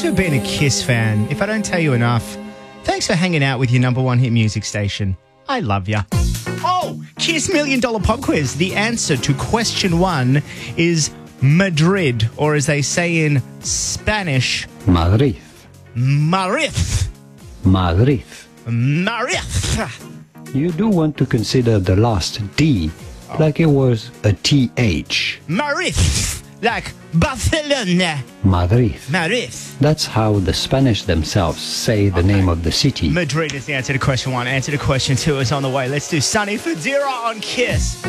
Thanks for being a Kiss fan. If I don't tell you enough, thanks for hanging out with your number one hit music station. I love ya. Oh, Kiss $1 Million Pop Quiz. The answer to question 1 is Madrid, or as they say in Spanish, Madrid. Madrid. Madrid. Madrid. You do want to consider the last D like it was a TH. Madrid. Like Barcelona. Madrid. Madrid. That's how the Spanish themselves say the name of the city. Madrid is the answer to question 1. Answer to question 2 is on the way. Let's do Sunny Fadira on Kiss.